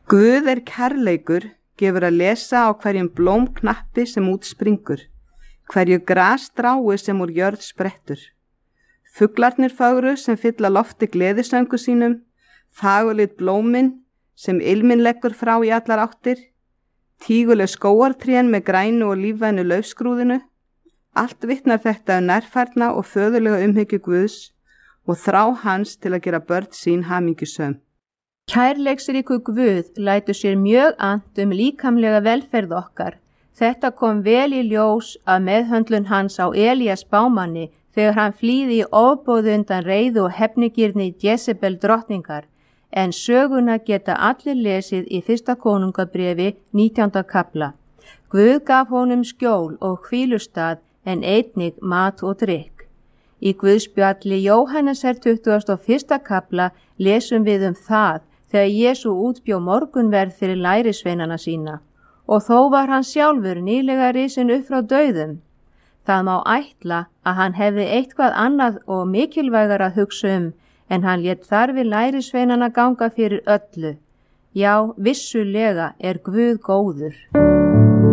Guð kærleikur, gefur að lesa á hverjum blómknappi sem út springur, hverju grasstrái sem úr jörð sprettur. Fuglarnir fögru sem fylla lofti gleðisöngu sínum, fagurlit blómin sem ilminn leggur frá í allar áttir, tíguleg skógartrén með grænu og lífvænu laufskrúðinu. Allt vitnar þetta nærfærna og föðurlega umhyggju Guðs og þrá hans til að gera börn sín hamingjusöm. Kærleiksríku Guð lætur sér mjög annt líkamlega velferð okkar. Þetta kom vel í ljós af meðhöndlun hans á Elías spámanni þegar hann flýði í ofboði undan reiði og hefnigirni Jezebel drottningar, en söguna geta allir lesið í 1. konungabréfi 19. kapla. Guð gaf honum skjól og hvílustað en einnig mat og drykk. Í Guðspjalli Jóhannesar 21. kapla lesum við það þegar Jesú útbjó morgunverð fyrir lærisveinana sína og þó var hann sjálfur nýlega risinn upp frá dauðum. Það má ætla að hann hefði eitthvað annað og mikilvægar að hugsa en hann lét þarfi lærisveinana ganga fyrir öllu. Já, vissulega Guð góður.